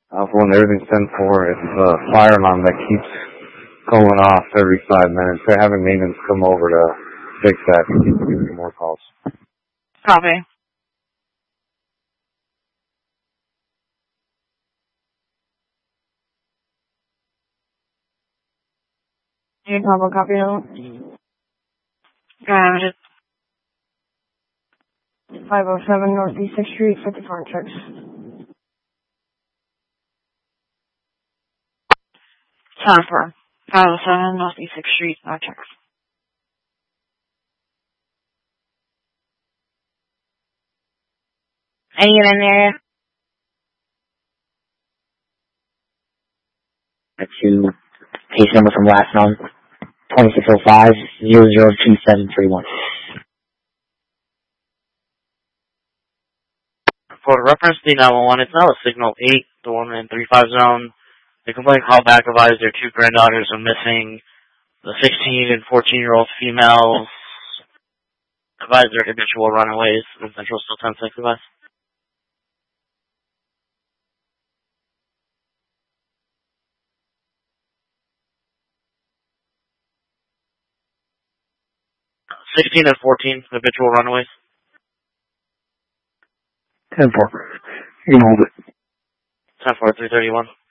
When everything's 10-4, it's a fire alarm that keeps going off every 5 minutes. They're having maintenance come over to fix that and keep giving more calls. Copy. You can copy note. 507 Northeast 6th Street, 54 checks. Time for 507 Northeast 6th Street, no checks. Any in there? To case number from last month, 2605-002731. For reference, the 911, it's now a signal 8, the one in 35 zone. The complaint call back advised their 2 granddaughters are missing. The 16 and 14-year-old females advised their habitual runaways. The central still 10-6 advice. Uh, 16 and 14 habitual runaways. 10-4. You can hold it. 10-4, 331.